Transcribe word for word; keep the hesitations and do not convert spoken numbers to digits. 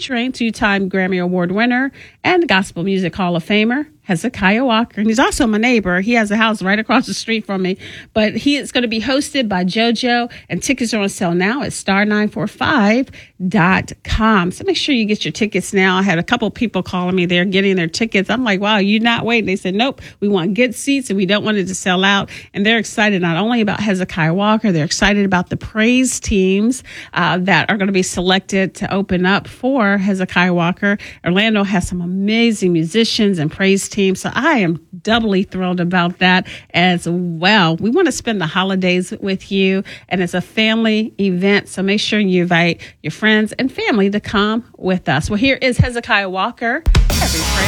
featuring two-time Grammy Award winner and Gospel Music Hall of Famer Hezekiah Walker. And he's also my neighbor. He has a house right across the street from me. But he is going to be hosted by JoJo, and tickets are on sale now at star nine four five dot com. So make sure you get your tickets now. I had a couple people calling me. They're getting their tickets. I'm like, wow, you're not waiting. They said, nope, we want good seats and we don't want it to sell out. And they're excited not only about Hezekiah Walker, they're excited about the praise teams uh, that are going to be selected to open up for Hezekiah Walker. Orlando has some amazing musicians and praise teams. Team. So I am doubly thrilled about that as well. We want to spend the holidays with you, and it's a family event. So make sure you invite your friends and family to come with us. Well, here is Hezekiah Walker